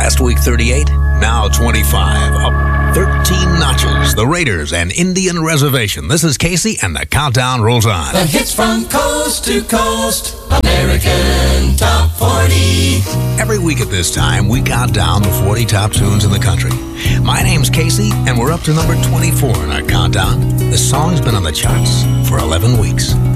Last week 38, now 25, up 13 notches. The Raiders and Indian Reservation. This is Casey, and the countdown rolls on. The hits from coast to coast, American Top 40. Every week at this time, we count down the 40 top tunes in the country. My name's Casey, and we're up to number 24 in our countdown. The song's been on the charts for 11 weeks.